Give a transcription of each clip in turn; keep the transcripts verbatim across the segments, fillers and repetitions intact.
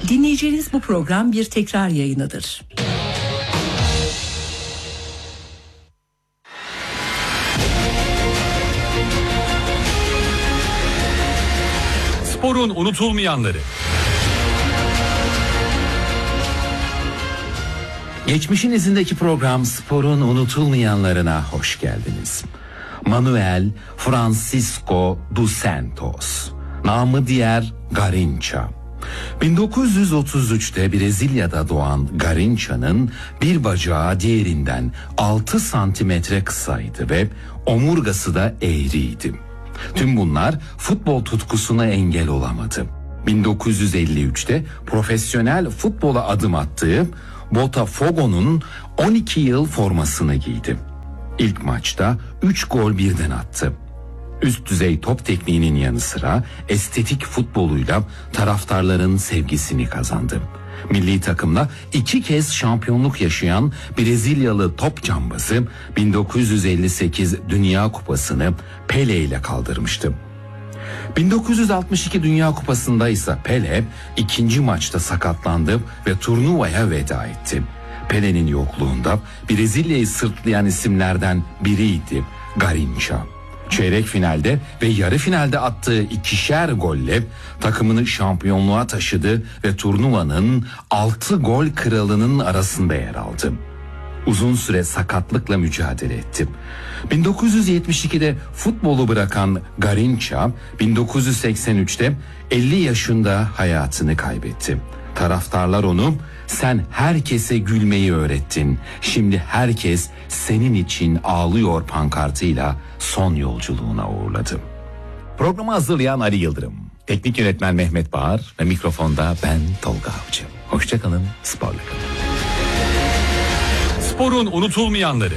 Dinleyeceğiniz bu program bir tekrar yayınıdır. Sporun unutulmayanları. Geçmişin izindeki program Sporun unutulmayanlarına hoş geldiniz. Manuel Francisco dos Santos, namı diğer Garrincha. bin dokuz yüz otuz üçte Brezilya'da doğan Garrincha'nın bir bacağı diğerinden altı santimetre kısaydı ve omurgası da eğriydi. Tüm bunlar futbol tutkusuna engel olamadı. bin dokuz yüz elli üçte profesyonel futbola adım attığı Botafogo'nun on iki yıl formasını giydi. İlk maçta üç gol birden attı. Üst düzey top tekniğinin yanı sıra estetik futboluyla taraftarların sevgisini kazandı. Milli takımla iki kez şampiyonluk yaşayan Brezilyalı top cambazı bin dokuz yüz elli sekiz Dünya Kupası'nı Pele ile kaldırmıştı. bin dokuz yüz altmış iki Dünya Kupası'nda ise Pele ikinci maçta sakatlandı ve turnuvaya veda etti. Pele'nin yokluğunda Brezilya'yı sırtlayan isimlerden biriydi Garrincha. Çeyrek finalde ve yarı finalde attığı ikişer golle takımını şampiyonluğa taşıdı ve turnuvanın altı gol kralının arasında yer aldı. Uzun süre sakatlıkla mücadele etti. bin dokuz yüz yetmiş ikide futbolu bırakan Garrincha bin dokuz yüz seksen üçte elli yaşında hayatını kaybetti. Taraftarlar onu "Sen herkese gülmeyi öğrettin. Şimdi herkes senin için ağlıyor" pankartıyla son yolculuğuna uğurladı. Programı hazırlayan Ali Yıldırım, teknik yönetmen Mehmet Bağır ve mikrofonda ben Tolga Avcı. Hoşçakalın, sporla kalın. Sporun unutulmayanları.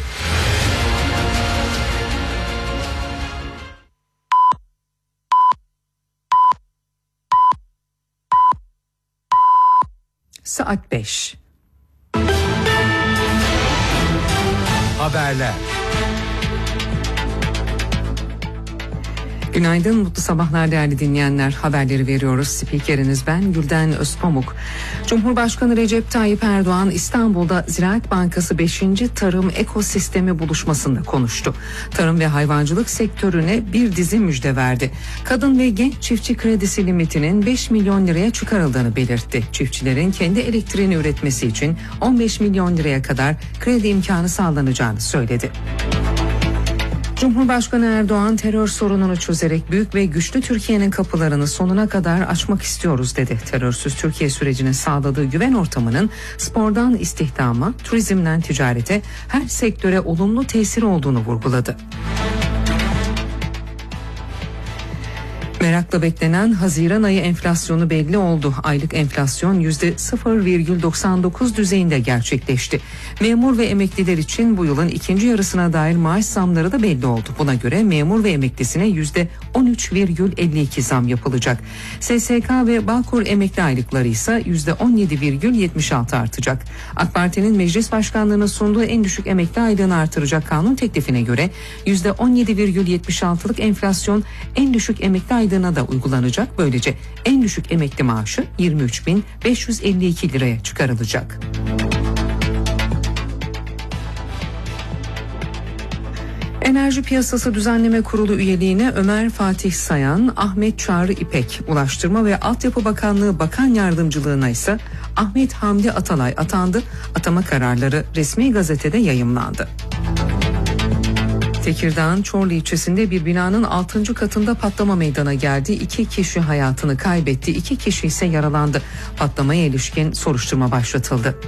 Saat beş. Haberler. Günaydın, mutlu sabahlar değerli dinleyenler. Haberleri veriyoruz. Spikeriniz ben Gülden Özpamuk. Cumhurbaşkanı Recep Tayyip Erdoğan İstanbul'da Ziraat Bankası beşinci Tarım Ekosistemi buluşmasında konuştu. Tarım ve hayvancılık sektörüne bir dizi müjde verdi. Kadın ve genç çiftçi kredisi limitinin beş milyon liraya çıkarıldığını belirtti. Çiftçilerin kendi elektriğini üretmesi için on beş milyon liraya kadar kredi imkanı sağlanacağını söyledi. Cumhurbaşkanı Erdoğan terör sorununu çözerek büyük ve güçlü Türkiye'nin kapılarını sonuna kadar açmak istiyoruz dedi. Terörsüz Türkiye sürecinin sağladığı güven ortamının spordan istihdama, turizmden ticarete, her sektöre olumlu tesiri olduğunu vurguladı. Merakla beklenen Haziran ayı enflasyonu belli oldu. Aylık enflasyon yüzde sıfır virgül doksan dokuz düzeyinde gerçekleşti. Memur ve emekliler için bu yılın ikinci yarısına dair maaş zamları da belli oldu. Buna göre memur ve emeklisine yüzde on üç virgül elli iki zam yapılacak. S S K ve Bağkur emekli aylıkları ise yüzde on yedi virgül yetmiş altı artacak. AK Parti'nin meclis başkanlığına sunduğu en düşük emekli aylığını artıracak kanun teklifine göre yüzde on yedi virgül yetmiş altılık enflasyon en düşük emekli aylığına da uygulanacak. Böylece en düşük emekli maaşı yirmi üç bin beş yüz elli iki liraya çıkarılacak. Enerji Piyasası Düzenleme Kurulu üyeliğine Ömer Fatih Sayan, Ahmet Çağrı İpek, Ulaştırma ve Altyapı Bakanlığı Bakan Yardımcılığına ise Ahmet Hamdi Atalay atandı. Atama kararları resmi gazetede yayımlandı. Tekirdağ'ın Çorlu ilçesinde bir binanın altıncı katında patlama meydana geldi. İki kişi hayatını kaybetti, iki kişi ise yaralandı. Patlamaya ilişkin soruşturma başlatıldı.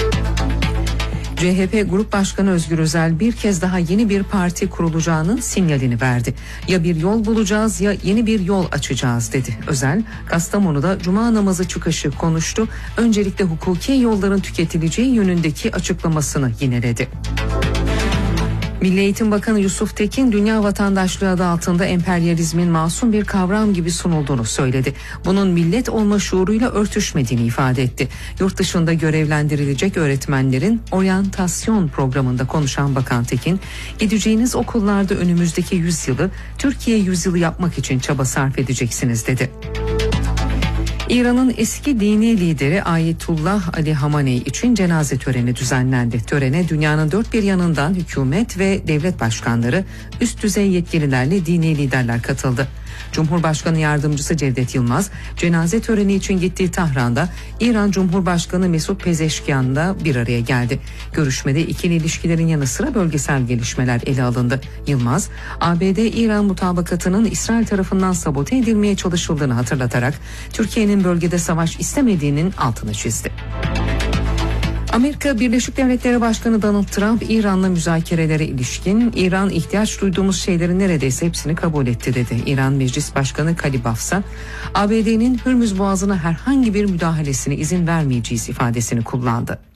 C H P Grup Başkanı Özgür Özel bir kez daha yeni bir parti kurulacağının sinyalini verdi. Ya bir yol bulacağız ya yeni bir yol açacağız dedi. Özel, Kastamonu'da Cuma namazı çıkışı konuştu. Öncelikle hukuki yolların tüketileceği yönündeki açıklamasını yineledi. Milli Eğitim Bakanı Yusuf Tekin, dünya vatandaşlığı adı altında emperyalizmin masum bir kavram gibi sunulduğunu söyledi. Bunun millet olma şuuruyla örtüşmediğini ifade etti. Yurt dışında görevlendirilecek öğretmenlerin oryantasyon programında konuşan Bakan Tekin, gideceğiniz okullarda önümüzdeki yüzyılı Türkiye yüzyılı yapmak için çaba sarf edeceksiniz dedi. İran'ın eski dini lideri Ayetullah Ali Hamenei için cenaze töreni düzenlendi. Törene dünyanın dört bir yanından hükümet ve devlet başkanları, üst düzey yetkililerle dini liderler katıldı. Cumhurbaşkanı Yardımcısı Cevdet Yılmaz cenaze töreni için gittiği Tahran'da İran Cumhurbaşkanı Mesut Pezeşkian'la bir araya geldi. Görüşmede ikili ilişkilerin yanı sıra bölgesel gelişmeler ele alındı. Yılmaz, A B D-İran mutabakatının İsrail tarafından sabote edilmeye çalışıldığını hatırlatarak Türkiye'nin bölgede savaş istemediğinin altını çizdi. Amerika Birleşik Devletleri Başkanı Donald Trump, İran'la müzakerelere ilişkin İran ihtiyaç duyduğumuz şeylerin neredeyse hepsini kabul etti dedi. İran Meclis Başkanı Kalibaf ise A B D'nin Hürmüz Boğazı'na herhangi bir müdahalesine izin vermeyeceğiz ifadesini kullandı.